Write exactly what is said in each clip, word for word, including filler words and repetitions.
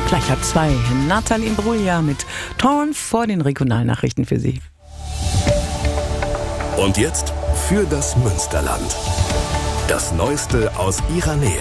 Gleich halb zwei. Nathalie Imbruglia mit Torn vor den Regionalnachrichten für Sie. Und jetzt für das Münsterland. Das Neueste aus Ihrer Nähe.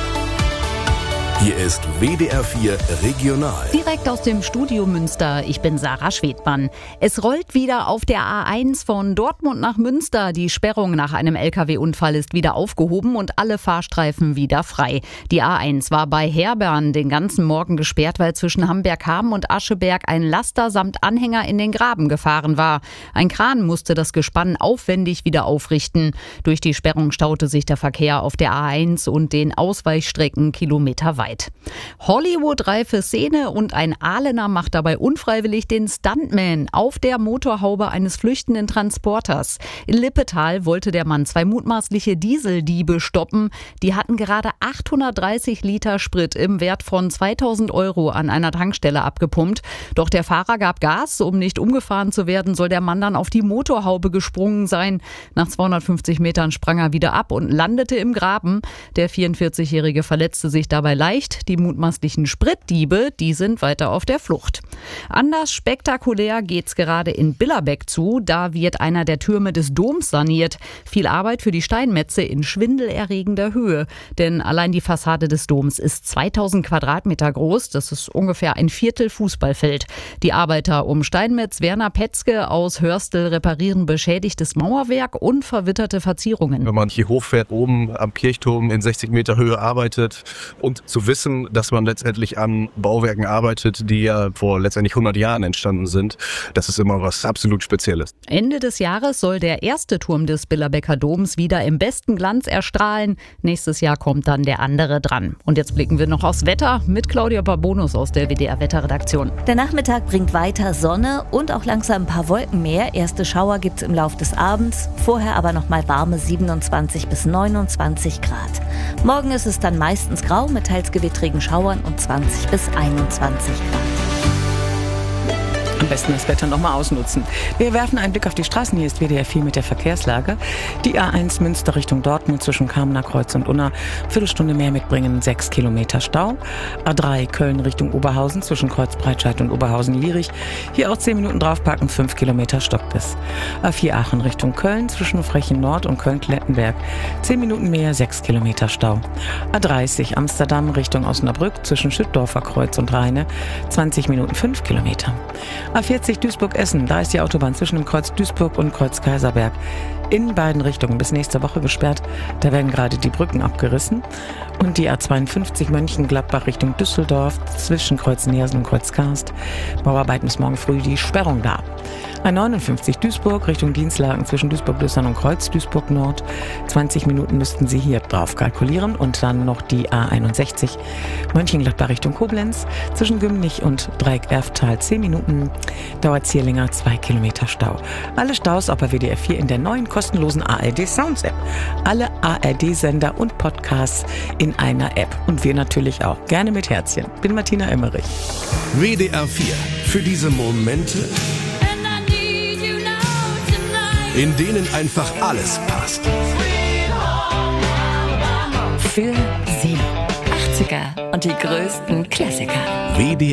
Hier ist W D R vier Regional. Direkt aus dem Studio Münster, ich bin Sarah Schwedmann. Es rollt wieder auf der A eins von Dortmund nach Münster. Die Sperrung nach einem L K W-Unfall ist wieder aufgehoben und alle Fahrstreifen wieder frei. Die A eins war bei Herbern den ganzen Morgen gesperrt, weil zwischen Hamberg-Hamm und Ascheberg ein Laster samt Anhänger in den Graben gefahren war. Ein Kran musste das Gespann aufwendig wieder aufrichten. Durch die Sperrung staute sich der Verkehr auf der A eins und den Ausweichstrecken kilometerweit. Hollywood-reife Szene und ein Ahlener macht dabei unfreiwillig den Stuntman auf der Motorhaube eines flüchtenden Transporters. In Lippetal wollte der Mann zwei mutmaßliche Dieseldiebe stoppen. Die hatten gerade achthundertdreißig Liter Sprit im Wert von zweitausend Euro an einer Tankstelle abgepumpt. Doch der Fahrer gab Gas. Um nicht umgefahren zu werden, soll der Mann dann auf die Motorhaube gesprungen sein. Nach zweihundertfünfzig Metern sprang er wieder ab und landete im Graben. Der vierundvierzigjährige verletzte sich dabei leicht. Die mutmaßlichen Spritdiebe, die sind weiter auf der Flucht. Anders spektakulär geht's gerade in Billerbeck zu. Da wird einer der Türme des Doms saniert. Viel Arbeit für die Steinmetze in schwindelerregender Höhe. Denn allein die Fassade des Doms ist zweitausend Quadratmeter groß. Das ist ungefähr ein Viertel Fußballfeld. Die Arbeiter um Steinmetz Werner Petzke aus Hörstel reparieren beschädigtes Mauerwerk und verwitterte Verzierungen. Wenn man hier hochfährt, oben am Kirchturm in sechzig Meter Höhe arbeitet und zu wissen, dass man letztendlich an Bauwerken arbeitet, die ja vor letztendlich hundert Jahren entstanden sind, das ist immer was absolut Spezielles. Ende des Jahres soll der erste Turm des Billerbecker Doms wieder im besten Glanz erstrahlen. Nächstes Jahr kommt dann der andere dran. Und jetzt blicken wir noch aufs Wetter mit Claudia Barbonus aus der W D R-Wetterredaktion. Der Nachmittag bringt weiter Sonne und auch langsam ein paar Wolken mehr. Erste Schauer gibt es im Laufe des Abends, vorher aber noch mal warme siebenundzwanzig bis neunundzwanzig Grad. Morgen ist es dann meistens grau mit teils gewittrigen Schauern und zwanzig bis einundzwanzig Grad. Am besten das Wetter nochmal ausnutzen. Wir werfen einen Blick auf die Straßen. Hier ist W D R vier mit der Verkehrslage. Die A eins Münster Richtung Dortmund zwischen Kamener Kreuz und Unna. Viertelstunde mehr mitbringen, sechs Kilometer Stau. A drei Köln Richtung Oberhausen zwischen Kreuzbreitscheid und Oberhausen-Lierich. Hier auch zehn Minuten draufpacken, fünf Kilometer stockt es. A vier Aachen Richtung Köln zwischen Frechen Nord und Köln-Klettenberg. zehn Minuten mehr, sechs Kilometer Stau. A dreißig Amsterdam Richtung Osnabrück zwischen Schüttdorfer Kreuz und Rheine. zwanzig Minuten, fünf Kilometer. A vierzig Duisburg-Essen, da ist die Autobahn zwischen dem Kreuz Duisburg und Kreuz Kaiserberg in beiden Richtungen bis nächste Woche gesperrt. Da werden gerade die Brücken abgerissen. Und die A zweiundfünfzig Mönchengladbach Richtung Düsseldorf zwischen Kreuz Neersen und Kreuz Karst. Bauarbeiten bis morgen früh die Sperrung da. A neunundfünfzig Duisburg Richtung Dienstlaken zwischen Duisburg-Lüssern und Kreuz Duisburg-Nord. zwanzig Minuten müssten Sie hier drauf kalkulieren. Und dann noch die A einundsechzig Mönchengladbach Richtung Koblenz zwischen Gümnich und Dreieck-Erftal. zehn Minuten dauert es hier länger, zwei Kilometer Stau. Alle Staus auf der W D R vier in der neuen kostenlosen A R D Sounds App. Alle A R D-Sender und Podcasts in einer App. Und wir natürlich auch. Gerne mit Herzchen. Bin Martina Emmerich. W D R vier. Für diese Momente, in denen einfach alles passt. Für Sie. achtziger und die größten Klassiker. W D